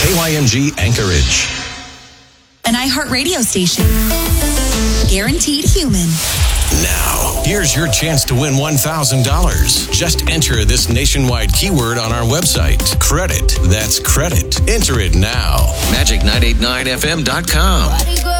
KYMG Anchorage. An iHeartRadio station. Guaranteed human. Now, here's your chance to win $1,000. Just enter this nationwide keyword on our website. Credit. That's credit. Enter it now. Magic989fm.com.